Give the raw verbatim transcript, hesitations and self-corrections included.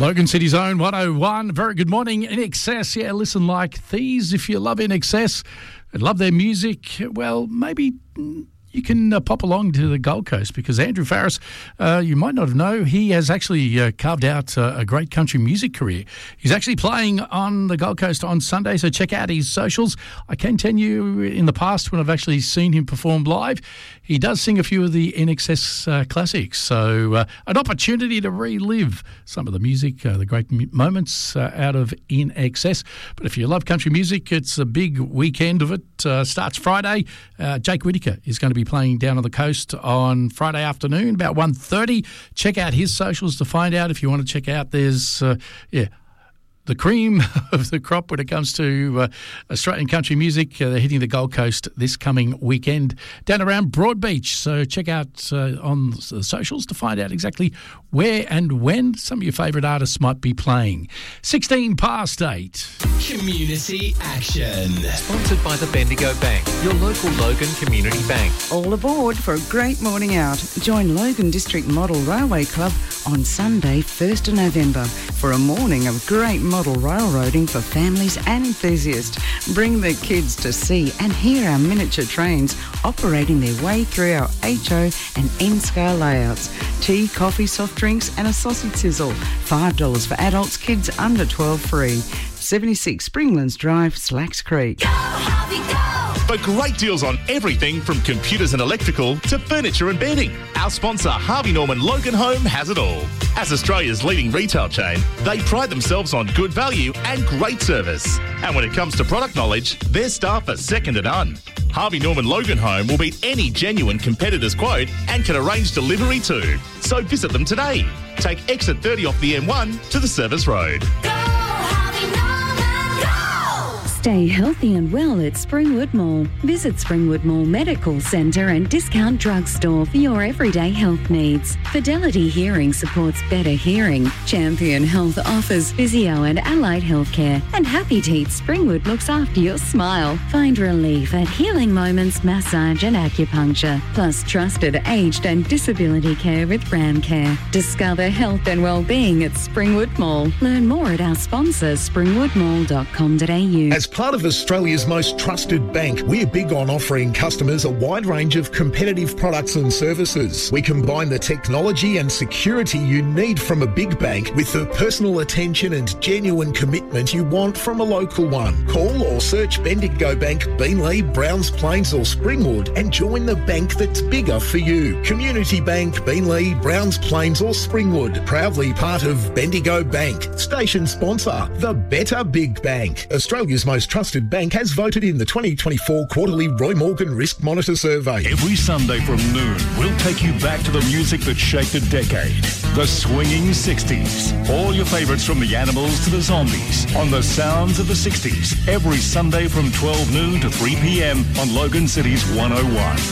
Logan City's own one oh one. Very good morning. In Excess, yeah, listen like these. If you love In Excess and love their music, well, maybe you can uh, pop along to the Gold Coast, because Andrew Farriss, uh, you might not know, he has actually uh, carved out uh, a great country music career. He's actually playing on the Gold Coast on Sunday, so check out his socials. I can tell you, in the past when I've actually seen him perform live, he does sing a few of the In Excess uh, classics. So uh, an opportunity to relive some of the music, uh, the great m- moments uh, out of In Excess. But if you love country music, it's a big weekend of it. Uh, starts Friday. Uh, Jake Whittaker is going to be playing down on the coast on Friday afternoon, about one thirty. Check out his socials to find out if you want to check out. There's, uh, yeah, the cream of the crop when it comes to uh, Australian country music. Uh, they're hitting the Gold Coast this coming weekend down around Broadbeach. So check out uh, on the socials to find out exactly where and when some of your favourite artists might be playing. sixteen past eight. Community Action. Sponsored by the Bendigo Bank, your local Logan Community Bank. All aboard for a great morning out. Join Logan District Model Railway Club on Sunday, first of November, for a morning of great model railroading for families and enthusiasts. Bring the kids to see and hear our miniature trains operating their way through our H O and N-scale layouts. Tea, coffee, soft drinks and a sausage sizzle. five dollars for adults, kids under twelve free. seventy-six Springlands Drive, Slacks Creek. Go, Harvey, go! For great deals on everything from computers and electrical to furniture and bedding, our sponsor Harvey Norman Logan Home has it all. As Australia's leading retail chain, they pride themselves on good value and great service. And when it comes to product knowledge, their staff are second to none. Harvey Norman Logan Home will beat any genuine competitor's quote and can arrange delivery too. So visit them today. Take exit thirty off the M one to the Service Road. Go, Harvey Norman, go! Stay healthy and well at Springwood Mall. Visit Springwood Mall Medical Centre and Discount Drugstore for your everyday health needs. Fidelity Hearing supports better hearing. Champion Health offers physio and allied healthcare. And Happy Teeth Springwood looks after your smile. Find relief at Healing Moments Massage and Acupuncture. Plus trusted aged and disability care with Ramcare. Discover health and well-being at Springwood Mall. Learn more at our sponsor springwood mall dot com dot a u. As part of Australia's most trusted bank, we're big on offering customers a wide range of competitive products and services. We combine the technology and security you need from a big bank with the personal attention and genuine commitment you want from a local one. Call or search Bendigo Bank, Beenleigh, Browns Plains or Springwood and join the bank that's bigger for you. Community Bank, Beenleigh, Browns Plains or Springwood. Proudly part of Bendigo Bank. Station sponsor, the Better Big Bank. Australia's most trusted bank has voted in the twenty twenty-four quarterly Roy Morgan Risk Monitor Survey. Every Sunday from noon, we'll take you back to the music that shaped a decade. The swinging sixties. All your favourites from the Animals to the Zombies on the sounds of the sixties. Every Sunday from twelve noon to three p.m. on Logan City's one oh one.